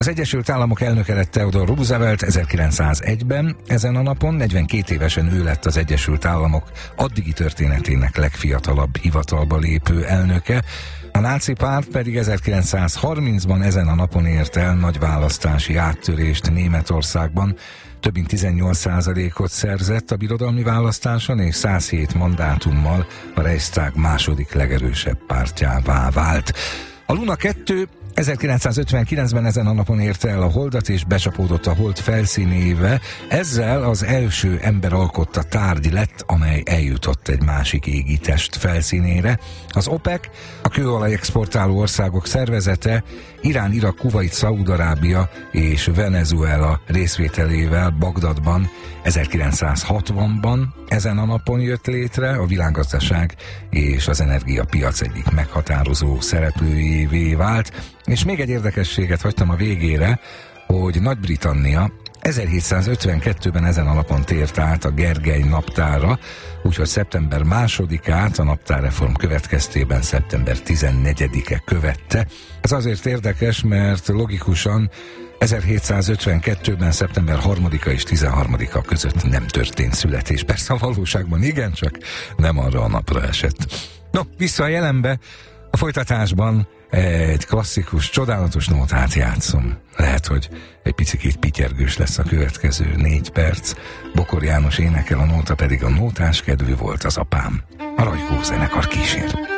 Az Egyesült Államok elnöke lett Theodore Roosevelt 1901-ben, ezen a napon 42 évesen ő lett az Egyesült Államok addigi történetének legfiatalabb hivatalba lépő elnöke. A náci párt pedig 1930-ban ezen a napon ért el nagy választási áttörést Németországban. Több mint 18%-ot szerzett a birodalmi választáson, és 107 mandátummal a Reichstag második legerősebb pártjává vált. A Luna 2 1959-ben ezen a napon érte el a Holdat, és becsapódott a Hold felszínébe. Ezzel az első ember alkotta tárgy lett, amely eljutott egy másik égitest felszínére. Az OPEC, a kőolaj exportáló országok szervezete, Irán, Irak, Kuvait, Szaúd-Arábia és Venezuela részvételével Bagdadban 1960-ban ezen a napon jött létre, a világgazdaság és az energiapiac egyik meghatározó szereplőjévé vált. És még egy érdekességet hagytam a végére, hogy Nagy-Britannia 1752-ben ezen a napon tért át a Gergely naptárra, úgyhogy szeptember 2-át a naptárreform következtében szeptember 14-e követte. Ez azért érdekes, mert logikusan 1752-ben szeptember 3-a és 13-a között nem történt születés. Persze a valóságban igen, csak nem arra a napra esett. No, vissza a jelenbe, a folytatásban egy klasszikus, csodálatos nótát játszom. Lehet, hogy egy picikét pityergős lesz a következő 4 perc. Bokor János énekel, a nóta pedig a nótás kedvű volt az apám. A Rajkó zenekar kísér.